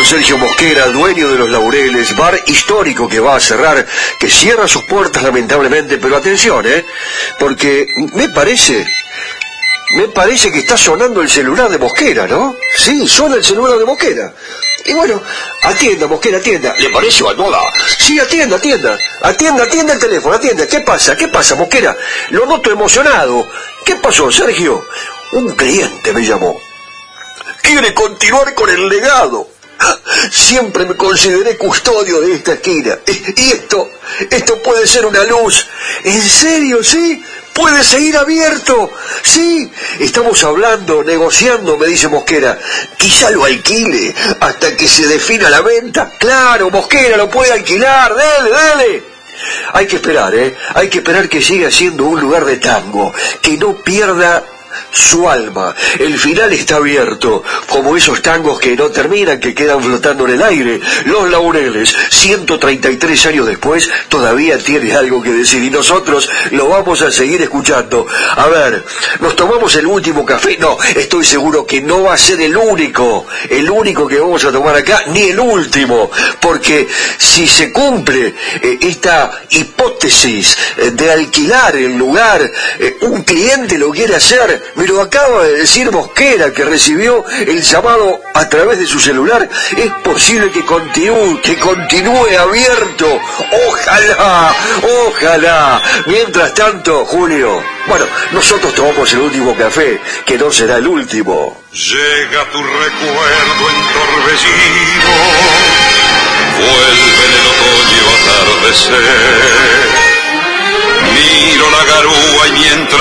Sergio Mosquera, dueño de Los Laureles, bar histórico que va a cerrar, que cierra sus puertas lamentablemente, pero atención, porque me parece que está sonando el celular de Mosquera, ¿no? Sí, suena el celular de Mosquera. Y bueno, atienda, Mosquera, atienda. ¿Le parece, Balboa? Sí, atienda el teléfono, atienda. ¿Qué pasa, Mosquera? Lo noto emocionado. ¿Qué pasó, Sergio? Un cliente me llamó. Quiere continuar con el legado. Siempre me consideré custodio de esta esquina. Y esto puede ser una luz. ¿En serio, sí? ¿Puede seguir abierto? Sí. Estamos hablando, negociando, me dice Mosquera. Quizá lo alquile hasta que se defina la venta. Claro, Mosquera, lo puede alquilar. Dele. Hay que esperar, Hay que esperar que siga siendo un lugar de tango, que no pierda su alma. El final está abierto, como esos tangos que no terminan, que quedan flotando en el aire. Los Laureles, 133 años después, todavía tiene algo que decir, y nosotros lo vamos a seguir escuchando. A ver, ¿nos tomamos el último café? No, estoy seguro que no va a ser el único que vamos a tomar acá, ni el último, porque si se cumple esta hipótesis de alquilar el lugar, un cliente lo quiere hacer. Me lo acaba de decir Mosquera, que recibió el llamado a través de su celular. Es posible que continúe abierto. Ojalá. Mientras tanto, Julio, bueno, nosotros tomamos el último café, que no será el último. Llega tu recuerdo entorpecido, vuelve en el otoño atardecer. Miro la garúa y mientras